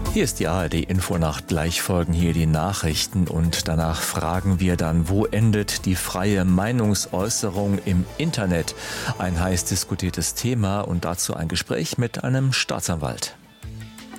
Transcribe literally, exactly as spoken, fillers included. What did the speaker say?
Hier ist die A R D-Infonacht, gleich folgen hier die Nachrichten und danach fragen wir dann, wo endet die freie Meinungsäußerung im Internet? Ein heiß diskutiertes Thema und dazu ein Gespräch mit einem Staatsanwalt.